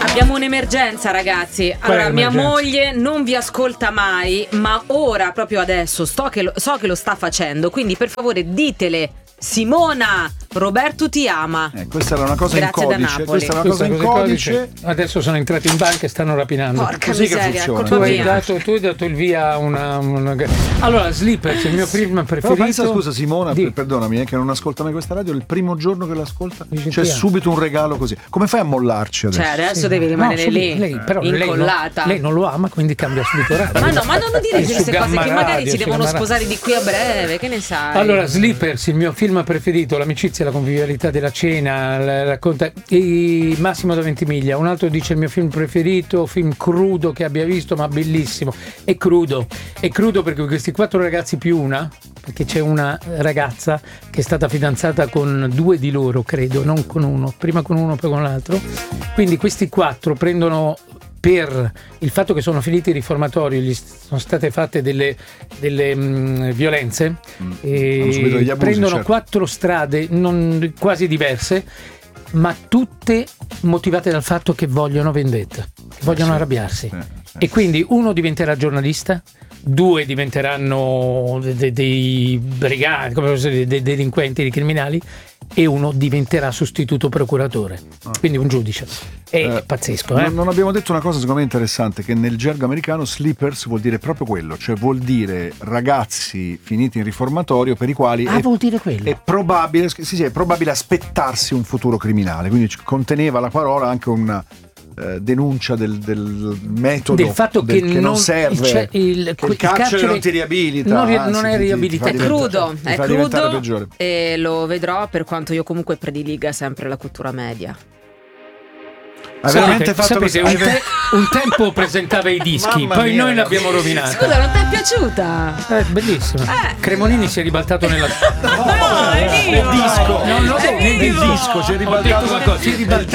Abbiamo un'emergenza, ragazzi. Allora, mia moglie non vi ascolta mai, ma ora, proprio adesso, so che lo sta facendo. Quindi, per favore, ditele: Simona, Roberto ti ama. Questa era una cosa Grazie in da codice. Napoli. Questa è una cosa in codice. Adesso sono entrati in banca e stanno rapinando. Porca Così che miseria, funziona. colpa Tu hai dato il via a una... Allora, Sleepers, il mio film Però preferito. pensa, scusa Simona, Di. perdonami, che non ascolta mai questa radio, il primo giorno che l'ascolta Dice c'è chi è? subito un regalo così. Come fai a mollarci adesso? Cioè, adesso devi rimanere lì, Però incollata. lei non lo ama, quindi cambia subito radio. Ma no, ma non dire Su queste cose Gamma che magari Radio, si su devono Gamma sposare di qui a breve, che ne sai? Allora, Sleepers, il mio film preferito, l'amicizia e la convivialità della cena, racconta Massimo da Ventimiglia. Un altro dice il mio film preferito, film crudo che abbia visto, ma bellissimo. È crudo perché questi 4 ragazzi più una, perché c'è una ragazza che è stata fidanzata con 2 di loro, credo, non con uno, prima con uno poi con l'altro. Quindi questi 4 prendono, per il fatto che sono finiti i riformatori, gli sono state fatte delle violenze, e abusi, prendono certo. 4 strade quasi diverse, ma tutte motivate dal fatto che vogliono vendetta, che vogliono arrabbiarsi. E quindi uno diventerà giornalista, 2 diventeranno dei briganti, come dei delinquenti, dei criminali, e uno diventerà sostituto procuratore, quindi un giudice. È pazzesco. Non abbiamo detto una cosa secondo me interessante, che nel gergo americano sleepers vuol dire proprio quello, cioè vuol dire ragazzi finiti in riformatorio per i quali vuol dire quello. è probabile, è probabile aspettarsi un futuro criminale, quindi conteneva la parola anche una denuncia del metodo, del fatto che non serve, che il carcere non ti riabilita, non è riabilità, è crudo peggiore. E lo vedrò, per quanto io comunque prediliga sempre la cultura media. Hai veramente fatto un tempo presentava i dischi, Mamma poi mia, noi l'abbiamo rovinata. Scusa, non ti è piaciuta? Bellissimo. Cremonini si è ribaltato nella No, è vivo. Nel disco È si è Ho detto ribaltato. qualcosa, si è ribaltato